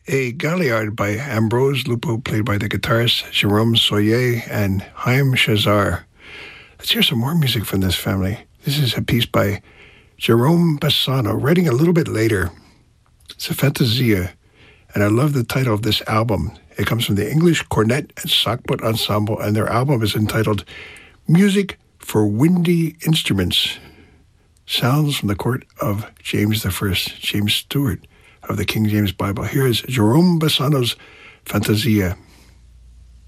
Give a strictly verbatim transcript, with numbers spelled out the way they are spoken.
A Galliard by Ambrose Lupo, played by the guitarists Jerome Soyer and Haim Shazar. Let's hear some more music from this family. This is a piece by Jerome Bassano, writing a little bit later. It's a Fantasia, and I love the title of this album. It comes from the English Cornet and Sackbut Ensemble, and their album is entitled Music for Windy Instruments. Sounds from the court of James the First, James Stewart of the King James Bible. Here is Jerome Bassano's Fantasia.